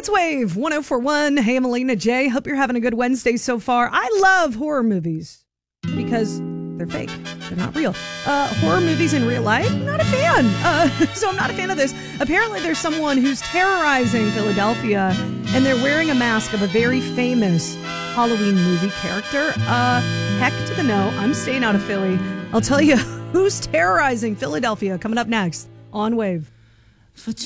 It's Wave 104.1. Hey, I'm Alina J. Hope you're having a good Wednesday so far. I love horror movies because they're fake. They're not real. Horror movies in real life, not a fan. So I'm not a fan of this. Apparently there's someone who's terrorizing Philadelphia and they're wearing a mask of a very famous Halloween movie character. Heck to the no. I'm staying out of Philly. I'll tell you who's terrorizing Philadelphia coming up next on Wave.